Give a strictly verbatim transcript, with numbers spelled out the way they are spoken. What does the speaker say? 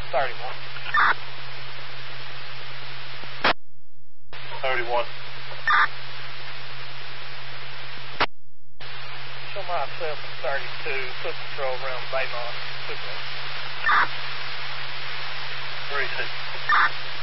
thirty-one. thirty-one. Show myself at thirty-two, foot patrol around Baymont. three six.